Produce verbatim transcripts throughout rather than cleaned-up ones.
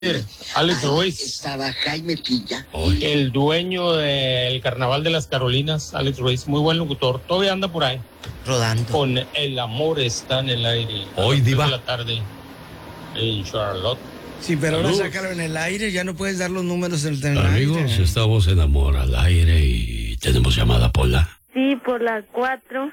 Alex Ruiz. Estaba Jaime Pilla. El dueño del Carnaval de las Carolinas, Alex Ruiz, muy buen locutor. Todavía anda por ahí. Rodando. Con El amor está en el aire. Hoy, Diva. De la tarde en Charlotte. Sí, pero ahora Salud. sácalo en el aire, ya no puedes dar los números en el Amigos, aire. estamos en Amor al Aire y tenemos llamada, Pola. Sí, por las cuatro.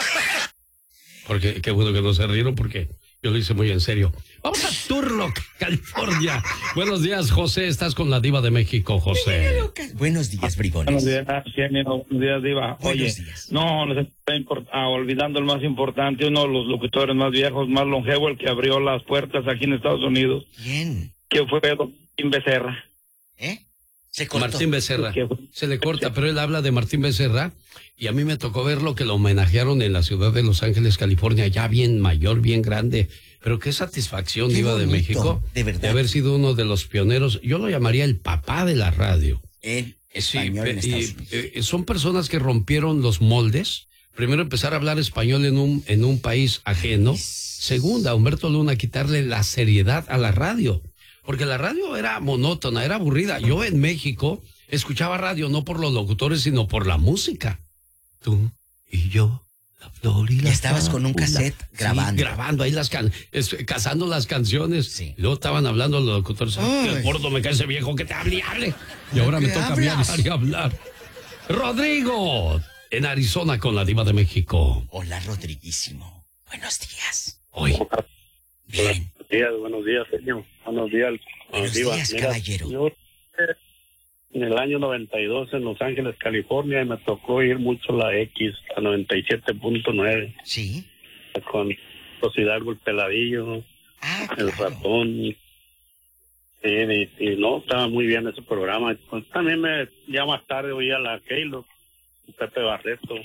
Porque qué bueno que no se rieron porque yo lo hice muy en serio. Vamos a Turlock, California. Buenos días, José. Estás con la Diva de México, José. Buenos días, bribones. Buenos días, genio. Buenos días, Diva. Oye, Buenos días. no, nos está import- ah, olvidando el más importante, uno de los locutores más viejos, más longevo, el que abrió las puertas aquí en Estados Unidos, ¿Quién? que fue Martín Becerra. ¿Eh? Se cortó. Martín Becerra. ¿Qué? Se le corta, pero él habla de Martín Becerra y a mí me tocó verlo que lo homenajearon en la ciudad de Los Ángeles, California, ya bien mayor, bien grande. Pero qué satisfacción, Qué Diva de bonito, México, de verdad. haber sido uno de los pioneros. Yo lo llamaría el papá de la radio. En Sí, español en pe- Estados y, Unidos. eh, son personas que rompieron los moldes. Primero, empezar a hablar español en un, en un país ajeno. Segunda, Humberto Luna, quitarle la seriedad a la radio. Porque la radio era monótona, era aburrida. Yo en México escuchaba radio no por los locutores, sino por la música. Tú y yo, la flor y la Y estabas con un fábula. cassette grabando. Sí, grabando ahí las can es- cazando las canciones. Sí. Y luego estaban hablando los locutores. Ay. Qué gordo me cae ese viejo que te hable y hable. Y ahora me ¿Qué toca a hablas? mí hablar y hablar. Rodrigo, en Arizona con la Diva de México. Hola, Rodriguísimo. Buenos días. Hoy. Bien. Buenos días, buenos días, señor. Buenos días, Buenos Diva. días, Mira, caballero. yo, eh, en el año noventa y dos en Los Ángeles, California, y me tocó ir mucho la X, a noventa y siete punto nueve, Sí. con Los Hidalgo, el Peladillo, Ah, el claro. ratón. Sí, y, y no, estaba muy bien ese programa. Pues también me, ya más tarde oía la Keilo, Pepe Barreto,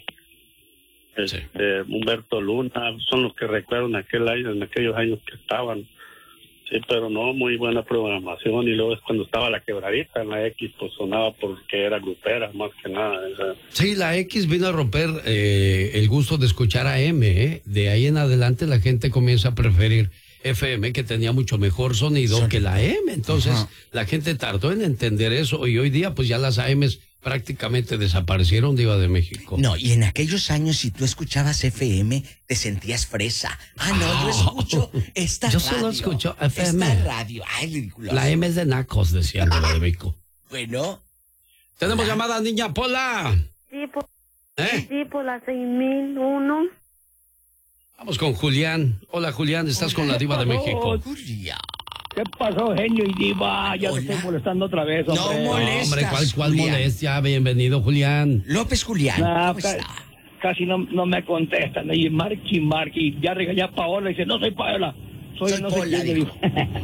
este, Humberto Luna, son los que recuerdo en aquel año, en aquellos años que estaban. Sí, pero no, muy buena programación. Y luego es cuando estaba la quebradita en la X, pues sonaba porque era grupera, más que nada. Esa. Sí, la X vino a romper eh, el gusto de escuchar a M. ¿eh? De ahí en adelante la gente comienza a preferir F M, que tenía mucho mejor sonido Sonido. que la M. Entonces Ajá. la gente tardó en entender eso y hoy día pues ya las A Ms prácticamente desaparecieron, Diva de México. No, y en aquellos años, si tú escuchabas F M, te sentías fresa. Ah, no, yo escucho esta Yo radio. solo escucho F M. Esta radio. Ay, ridículo. La M es de nacos, decía Diva de México. Bueno, Tenemos Hola. llamada, niña Pola. Sí, por, ¿Eh? sí, por las seis mil uno. Vamos con Julián. Hola, Julián, estás con la Diva de México. Julia. ¿Qué pasó, genio y diva? Ya Hola. te estoy molestando otra vez, No hombre. No, molestas, hombre, ¿cuál, cuál Julián. molestia? Bienvenido, Julián. López Julián, Nah, ¿cómo ca- está? Casi no, no me contestan. Y Marky, Marky, ya regañé a Paola y dice, no soy Paola, soy, Soy no Pola, sé quién. dijo.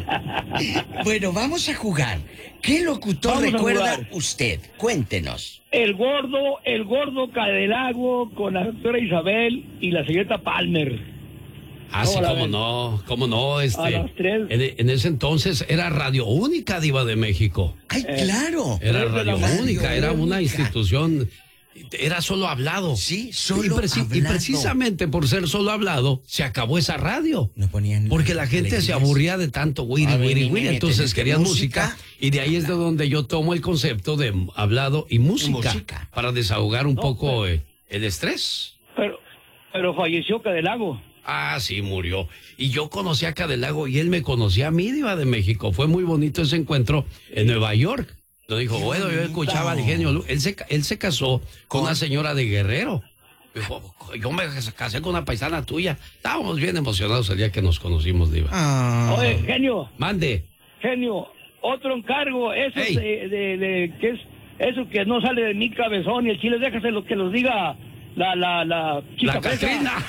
Bueno, vamos a jugar. ¿Qué locutor Vamos a recuerda jugar. usted? Cuéntenos. El gordo, el gordo Cadelago con la doctora Isabel y la señorita Palmer. Ah, sí, ¿Cómo la cómo ven? no, cómo no, A este. las tres. En, en ese entonces era Radio Única, Diva de México. Ay, claro. Era Tres de la Radio mañana. Única, era una Única. institución, era solo hablado. Sí, y, solo preci- y hablado. precisamente por ser solo hablado, se acabó esa radio. No ponían Porque la gente se alegrías. aburría de tanto wiri, Ah, wiri, vení, wiri, vení, entonces tenés que querían música. música, y de ahí es de donde yo tomo el concepto de hablado y música, música. para desahogar un No, poco pero- eh, el estrés. Pero, pero falleció Cadelago. Ah, sí, murió. Y yo conocí a Cadelago y él me conocía a mí, Diva de México. Fue muy bonito ese encuentro en Nueva York. Lo dijo, Qué bueno, yo bonito. escuchaba al genio. Lu-". Él se, ca- él se casó con ¿Con? una señora de Guerrero. Dijo, yo me casé con una paisana tuya. Estábamos bien emocionados el día que nos conocimos, Diva. Ah. Oye, genio, Mande. genio, otro encargo, eso Ey. de, de, de- que es eso que no sale de mi cabezón y el chile, déjase lo que los diga la, la, la chica La fresa. Catrina.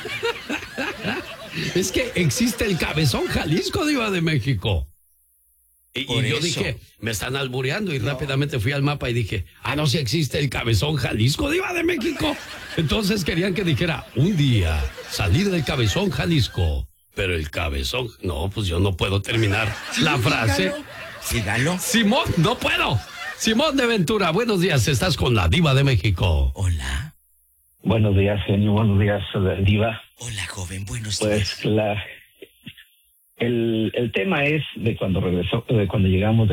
Es que existe el Cabezón Jalisco, Diva de México. Y, y Por yo eso. dije, me están albureando y rápidamente fui al mapa y dije, ah, no, si existe el Cabezón Jalisco, Diva de México. Entonces querían que dijera, un día salir del Cabezón Jalisco, pero el Cabezón, no, pues yo no puedo terminar Sí, la frase. dígalo. Dígalo. Simón, no puedo. Simón de Ventura, buenos días, estás con la Diva de México. Hola. Buenos días, genio. Buenos días, Diva. Hola, joven. Buenos días. Pues la, el, el tema es de cuando regresó, de cuando llegamos